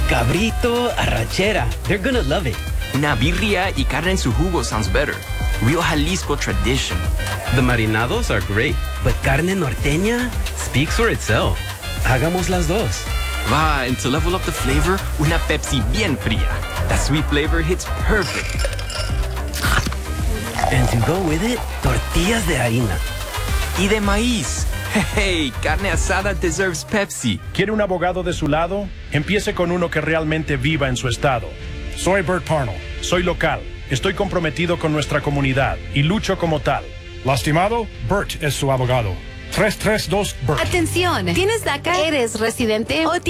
Cabrito, arrachera. They're gonna love it. Una birria y carne en su jugo sounds better. Real Jalisco tradition. The marinados are great, but carne norteña speaks for itself. Hagamos las dos. Va, and to level up the flavor, una Pepsi bien fría. That sweet flavor hits perfect. And to go with it, tortillas de harina. Y de maíz. Hey, carne asada deserves Pepsi. ¿Quiere un abogado de su lado? Empiece con uno que realmente viva en su estado. Soy Bert Parnell. Soy local. Estoy comprometido con nuestra comunidad y lucho como tal. Lastimado, Bert es su abogado. 332 Bert. Atención, ¿tienes DACA? ¿Eres residente o